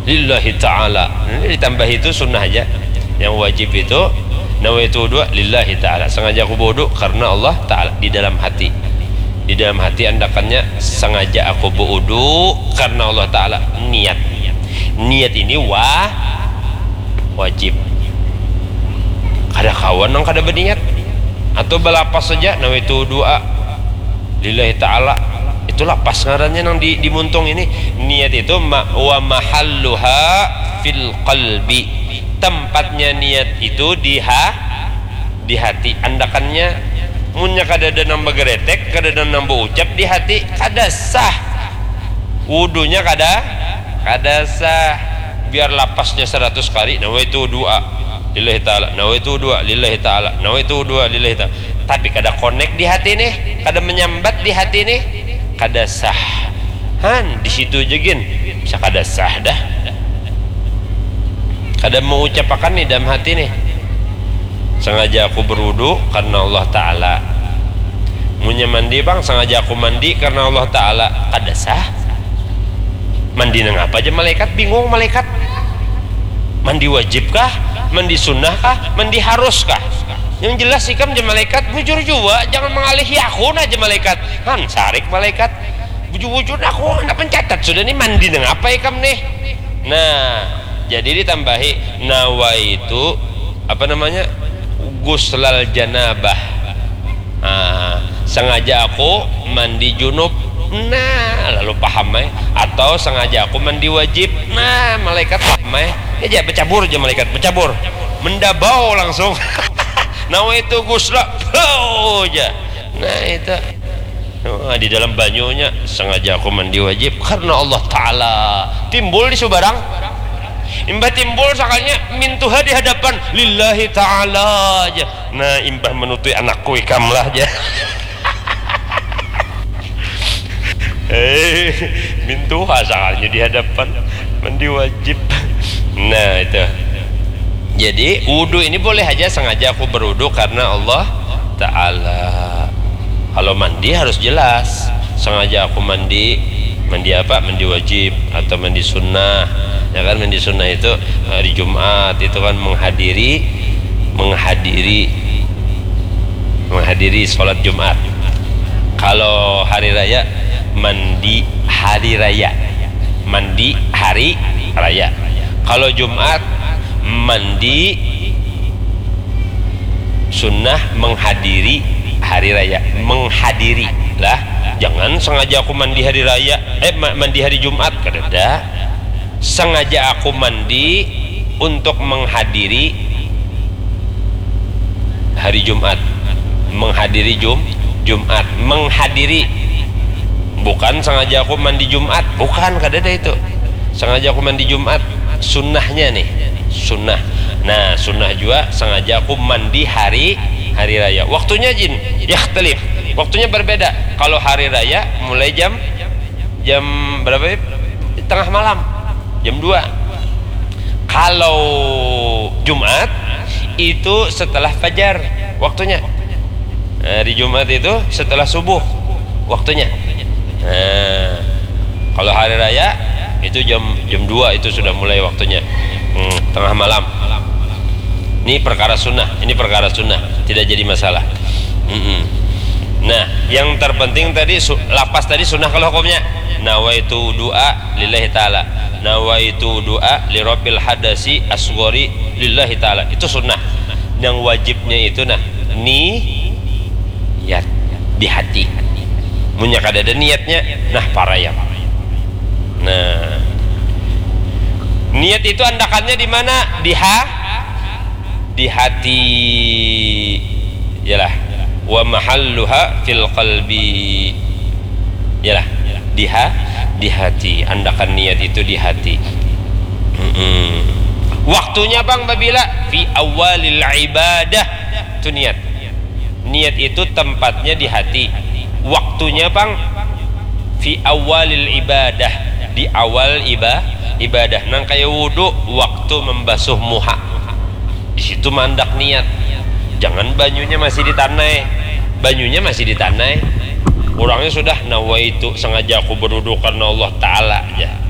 lillahi ta'ala. Ini ditambah itu sunnah aja. Yang wajib itu nawaitu wudu lillahi ta'ala, sengaja aku berwudu karena Allah ta'ala. Di dalam hati, di dalam hati andakannya sengaja aku berwudu karena Allah ta'ala. Niat, niat ini wajib. Kada kawan nang kada berniat atau belapas saja nawaitu wudu lillahi ta'ala, itu lapas ngarannya nang di muntung ini. Niat itu wa mahalluha fil qalbi, tempatnya niat itu di hati. Andakannya munnya kada ada nambah geretek, kada ada nambah ucap di hati, kada sah wudunya, kada sah. Biar lapasnya 100 kali nawaitu wudu lillahi ta'ala, nawaitu wudu lillahi ta'ala, nawaitu wudu lillahi ta'ala, tapi kada connect di hati nih, kada menyambat di hati nih, kada sah. Han di situ aja gin bisa kada sah dah. Kada mau ucapakan nih dalam hati nih, sengaja aku berwudu karena Allah ta'ala. Munya mandi bang, sengaja aku mandi karena Allah ta'ala, kada sah. Mandi nang apa aja malaikat bingung. Malaikat mandi wajib kah, mandi sunnah kah, mandi harus kah? Yang jelas ikam aja malaikat bujur juga, jangan mengalihi aku aja malaikat. Han sarik malaikat bujur-bujur aku anda pencatat sudah nih mandi nang apa ikam nih. Nah jadi ditambahi nawaitu apa namanya, guslal janabah. Sengaja aku mandi junub. Nah lalu paham atau sengaja aku mandi wajib. Nah malaikat paham ya, bercabur aja malaikat, bercabur mendabau langsung. Nawaitu gusla aja. Nah itu di dalam banyunya sengaja aku mandi wajib karena Allah ta'ala. Timbul di subarang imbah timbul sakalnya mintuha di hadapan lillahi ta'ala aja. Nah imbah menutui anakku ikam lah aja. Mintuha sakalnya di hadapan mandi wajib. Nah itu jadi wudu ini boleh aja sengaja aku berwudu karena Allah ta'ala. Kalau mandi harus jelas, sengaja aku mandi apa, mandi wajib atau mandi sunnah. Ya kan, mandi sunnah itu hari Jumat itu kan menghadiri sholat Jumat. Kalau hari raya mandi hari raya, mandi hari raya. Kalau Jumat mandi sunnah menghadiri hari raya. Menghadiri lah, jangan sengaja aku mandi hari raya mandi hari Jumat, kada. Sengaja aku mandi untuk menghadiri hari Jumat, menghadiri Jumat, menghadiri, bukan sengaja aku mandi Jumat, bukan, kada ada itu. Sengaja aku mandi Jumat, sunnahnya nih, sunnah. Nah sunnah juga sengaja aku mandi hari raya. Waktunya jin yakhtalif, waktunya berbeda. Kalau hari raya mulai jam berapa ya? Tengah malam, jam 2. Kalau Jumat itu setelah fajar waktunya. Hari Jumat itu setelah subuh waktunya. Nah, kalau hari raya itu jam 2 itu sudah mulai waktunya, tengah malam. Ini perkara sunnah, tidak jadi masalah. Nah yang terpenting tadi lapas tadi sunnah. Kalau hukumnya nawaitu du'a lillahi ta'ala, nawaitu du'a li rabbil hadasi asghari lillahi ta'ala, itu sunnah. Yang wajibnya itu niat di hati. Munya kada ada niatnya, nah paraya. Nah niat itu andakannya di mana? Di hati. Yalah, wa mahalluha fil qalbi. Yalah, di hati. Andakan niat itu di hati. Waktunya bang babila fi awalil ibadah, itu niat. Niat itu tempatnya di hati. Waktunya bang fi awalil ibadah, di awal ibadah. Nang kayak wudu waktu membasuh muha, di situ mandak niat. Jangan banyunya masih di tanah, orangnya sudah nawaitu sengaja aku berwudu karena Allah ta'ala aja.